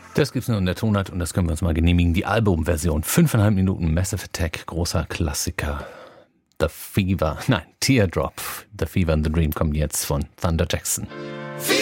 Das gibt's nur in der Tonart und das können wir uns mal genehmigen. Die Albumversion, 5,5 Minuten, Massive Attack, großer Klassiker. Teardrop, The Fever and the Dream kommen jetzt von Thunder Jackson.